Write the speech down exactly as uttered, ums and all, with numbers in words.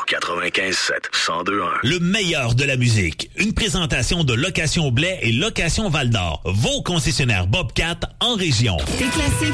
quatre-vingt-quinze sept, cent deux un. Le meilleur de la musique. Une présentation de Location Blais et Location Val-d'Or. Vos concessionnaires Bobcat en région. Tes classiques